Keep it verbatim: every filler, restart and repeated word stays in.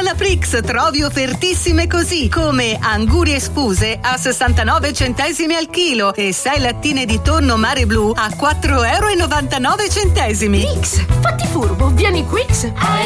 Alla Prix trovi offertissime così, come angurie sfuse a sessantanove centesimi al chilo e sei lattine di tonno mare blu a quattro e novantanove euro. Prix, fatti furbo, vieni Quix.